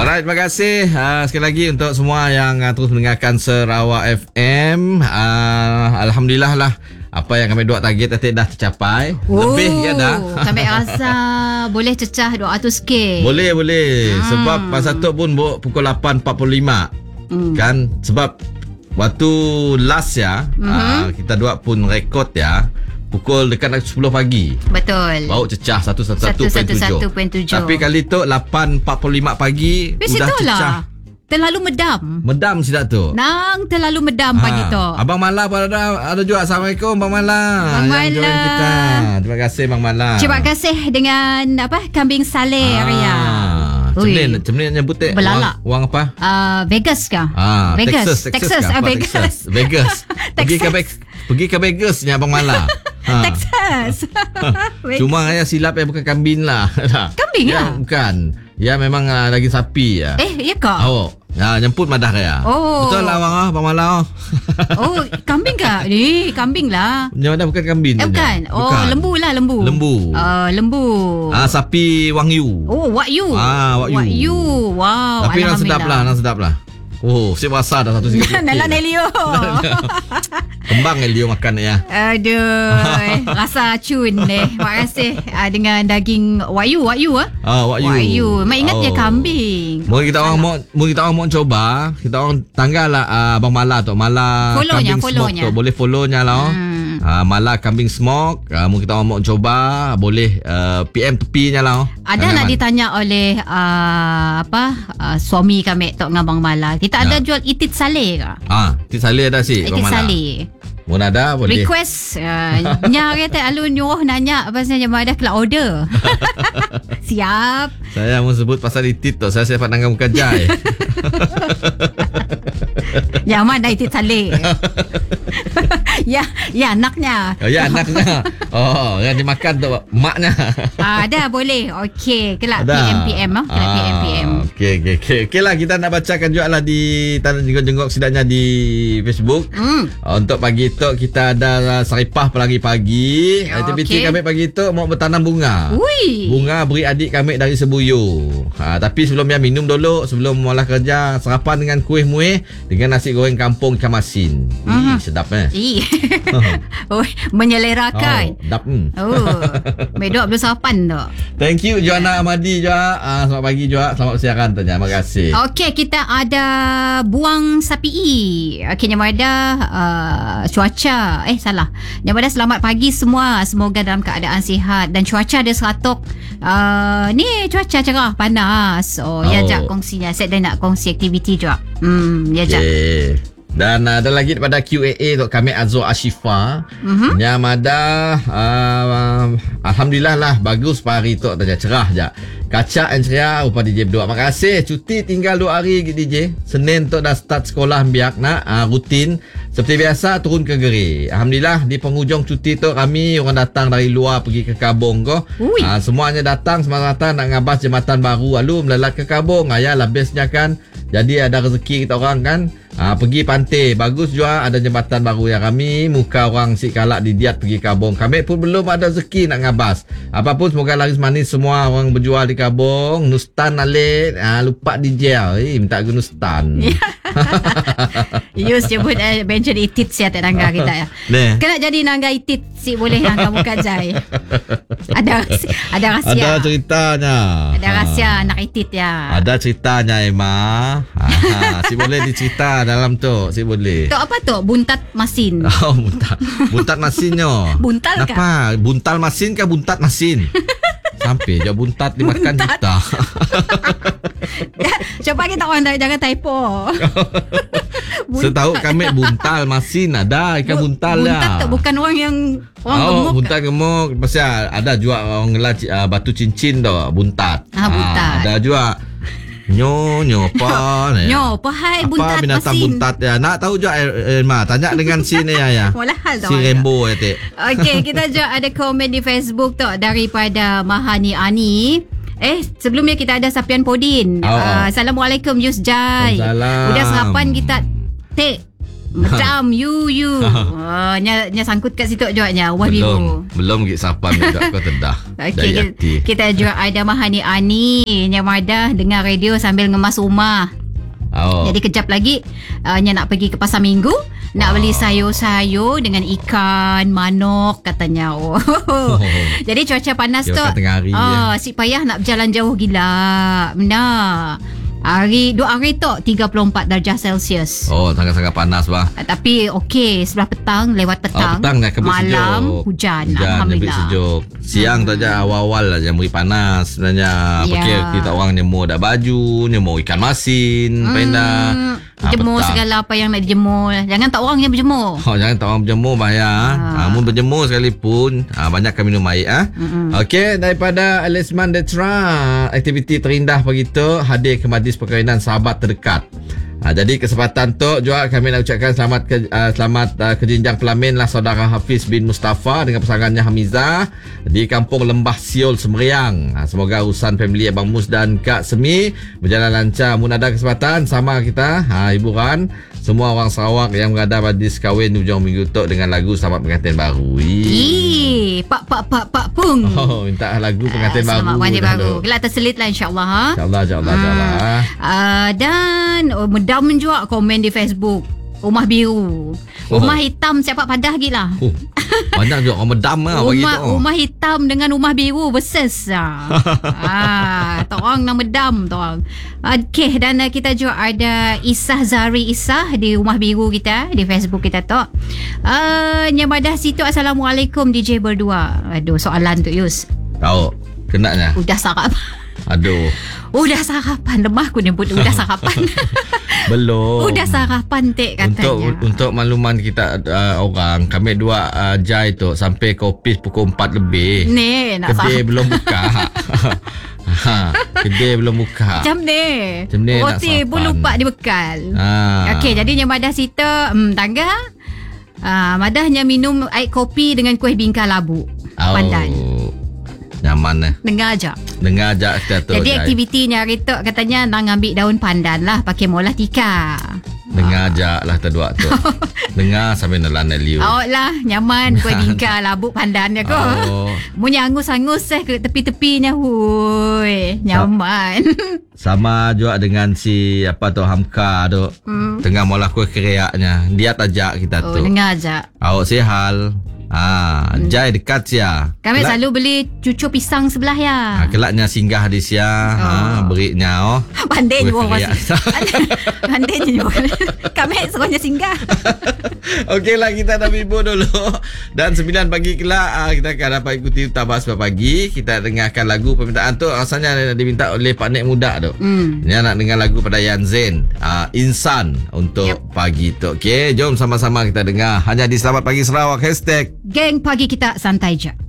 Alright, terima kasih sekali lagi untuk semua yang terus mendengarkan Sarawak FM. Alhamdulillah lah, apa yang kami buat target tadi dah tercapai. Lebih ya dah. Kami rasa boleh cecah 200k. Boleh. Sebab masa tu pun pukul 8.45. Kan sebab waktu last ya, kita buat pun rekod ya. Pukul dekat 10 pagi. Betul. Baru cecah 111.7. Tapi kali tu 8.45 pagi udah cecah. Terlalu medam. Medam sidak tu. Nang terlalu medam pagi tu. Abang Mala pun ada juga. Assalamualaikum Bang Mala. Bang Mala. Join kita. Terima kasih Bang Mala. Terima kasih dengan kambing saleh Arya. Cemlin nyebut belalak. Wang apa? Vegas kah? Texas. Vegas. Pergi ke Vegas ni Abang Mala. Texas. Cuma saya silap bukan kambing lah. Kambing ya? Bukan. Ya memang daging sapi ya. Ya kah? Nyemput madah ya. Betul lah Abang Mala. Kambing kah? Kambing lah. Madah bukan kambing. Bukan. Bukan. Lembu lah, lembu. Lembu. Sapi Wagyu. Wagyu. Wagyu. Wow. Tapi nak sedap lah. Siap rasa dah satu sikit. Nalan Elio. Kembang Elio makan ya. Aduh, rasa cun deh. Terima kasih dengan daging Wagyu. Wagyu. Mak ingat dia kambing. Mungkin kita orang mau coba. Kita orang tanggal lah Abang Mala tu. Mala kambing smoke tu. Boleh follownya lah. Mala kambing smoke. Mungkin kita orang mau coba. Boleh PM tepinya lah. Ada nak ditanya oleh suami kami Tok Ngabang Mala. Kita ada jual itit saleh ke? Itit saleh ada sih. Itit saleh. Mun ada boleh. Request nya kata alun nyuruh nanya pasal jemaah dah kelak order. Siap. Saya mau sebut pasal itit tu. Saya dapat nanggang muka jai. Ya mana itit saleh. Ya anaknya. Ya anaknya. Yang dimakan tu maknya. Ada boleh. Okey, kelak PM. Kelak PM. Okey lah, kita nak bacakan juga lah di tanah jenguk-jenguk sidaknya di Facebook. Untuk pagi tu kita ada saripah pagi-pagi. Aktiviti kami pagi tu mau bertanam bunga. Bunga beri adik kami dari Sebuyu. Tapi sebelum dia minum dulu, sebelum mula kerja, sarapan dengan kuih muih dengan nasi goreng kampung ikan masin. Sedap menyelerakan. Sedap. Medok belum sarapan tu. Thank you Joanna Ahmadi juga. Selamat pagi juga. Selamat bersiaran tu. Terima kasih. Okey, kita ada buang sapi. Okey, yang ada cuaca. Salah. Yang ada selamat pagi semua. Semoga dalam keadaan sihat dan cuaca dia seratuk. Ni cuaca cerah panas. Ya jak kongsinya. Saya dah nak kongsi aktiviti juga. Ya jak. Dan ada lagi daripada QAA untuk kami Azur Ashifa. Yang ada alhamdulillah lah bagus pagi tu tanya cerah je. Kacak and ceria rupa DJ berdua. Terima kasih. Cuti tinggal 2 hari DJ. Senin tu dah start sekolah biak nak rutin seperti biasa turun ke Geri. Alhamdulillah di penghujung cuti tu kami orang datang dari luar pergi ke Kabong ko. Semuanya datang semata-mata nak ngabas jambatan baru lalu melalat ke Kabong. Lah bestnya kan. Jadi ada rezeki kita orang kan. Pergi pantai. Bagus juga ada jambatan baru yang kami. Muka orang si kalak didiat pergi Kabong. Kami pun belum ada rezeki nak ngabas. Apapun semoga laris manis semua orang berjual di Kabong. Nustan alik. Lupa DJ. Minta ke Nustan. Yus sebut mention itit siya tetangga kita ya. Kena jadi nangga itit si boleh nangga muka jai. Ada rahsia. Ada ceritanya. Ada rahsia anak itit ya. Ada ceritanya Emma. Si boleh dicerita dalam tu. Si boleh. Tu apa tu? Buntat masin. Buntat masinnya. Buntal kah? Apa? Buntal masin ke buntat masin? Sampai je buntat dimakan kita. Coba kita orang jangan typo. Setahu kami buntal masin ada ikan buntal dah. Buntat tu bukan orang yang gemuk. Buntat gemuk. Pasal ada juga orang ngelah batu cincin tu buntat. Buntat. Ada juga Nyo apa ni? Hai buntat apa binatang masin. Buntat ya? Nak tahu juga Elma. Tanya dengan si ni ya. Si Rainbow ya tik. Okey, kita juga ada komen di Facebook tu daripada Mahani Ani. Sebelumnya kita ada Sapian Podin. Assalamualaikum Yus Jai. Udah sarapan kita take Medam you. Nya sangkut kat situ juaknya rumah biru. Belum gig sapan juga kau tedah. Okey, kita juga ada Mahani Ani yang ada dengar radio sambil ngemas rumah. Oh. Jadi kejap lagi nya nak pergi ke pasar minggu, nak beli sayur-sayur dengan ikan, manok katanya. Jadi cuaca panas Dia tu. makan tengah hari Si payah nak berjalan jauh gila. Benar. 2 hari tu 34 darjah Celsius. Oh, sangat-sangat panas bah. Tapi okey, sebelah petang, lewat petang. Petang dah kebut malam sejuk. hujan lebih alhamdulillah. sejuk. Siang tu aja awal-awal aja muri panas sebenarnya. Ya. Pakai kita orang nyemur dah baju, nyemur ikan masin, penda. Jemur segala apa yang nak dijemur. Jangan tak orang yang berjemur. Jangan tak orang berjemur bahaya. Mun berjemur sekalipun banyakkan minum air. Okey, daripada Alisman Detra, aktiviti terindah pagi tu hadir ke majlis perkahwinan sahabat terdekat. Jadi kesempatan tu juga kami nak ucapkan selamat ke jenjang pelamin lah saudara Hafiz bin Mustafa dengan pasangannya Hamizah di kampung Lembah Siol Semeriang. Semoga urusan family Abang Mus dan Kak Semi berjalan lancar. Mun ada kesempatan sama kita hiburan semua orang Sarawak yang berada majlis kahwin di hujung minggu tu dengan lagu Selamat Pengantin Baru. Pak pung. Minta lagu pengantin baru. Selamat pengantin baru. Kelak terselit lah insyaAllah. InsyaAllah. Dan medam juga komen di Facebook. Rumah biru. Rumah hitam siapa padah lagi lah. Banyak juga orang medam lah bagi tu. Rumah hitam dengan rumah biru versus orang nak medam orang. Okey, dan kita juga ada Isah Zari Isah di rumah biru kita di Facebook kita tu. Nyamadah situ Assalamualaikum DJ berdua. Aduh, soalan tu Yus. Tahu kenanya. Udah sarapan. Aduh. Udah sarapan. Lemah aku nyebut udah sarapan. Belum. Udah sarapan tek katanya. Untuk makluman kita orang, kami dua jai tu sampai ke office pukul 4 lebih. Ni nak kedai belum buka. Kedai belum buka. Macam ni. Roti pun lupa dibekal. Okey, jadi yang madah sita tangga. Madahnya minum air kopi dengan kuih bingka labu. Pandan. Nyaman lah. Dengar aja kita tu. Jadi aktivitinya hari tu katanya nak ambil daun pandan lah pakai molah tika. Dengar aja lah terdua tu. Dengar sambil nelan liu. Lah nyaman kuih bingka labu pandan dia ko. Munyi angus-angus ke tepi-tepinya hui. Nyaman. Sama juga dengan si apa tu Hamka tu. Tengah molah kuih keriaknya. Dia tajak kita tu. Dengar aja. Sehal. Jai dekat sia. Kami selalu beli cucu pisang sebelah ya. Kelaknya singgah di sia. Beriknya Pandai je orang. Pandai je orang. Kami semuanya singgah. Okeylah, kita dah bimbul dulu. Dan 9 pagi kelak kita akan dapat ikuti Tabas pagi. Kita dengarkan lagu permintaan tu rasanya diminta oleh Pak Nek Muda tu. Dia nak dengar lagu pada Yan Zain, Insan untuk pagi tu. Okey, jom sama-sama kita dengar hanya di Selamat Pagi Sarawak #. Geng pagi kita santai je.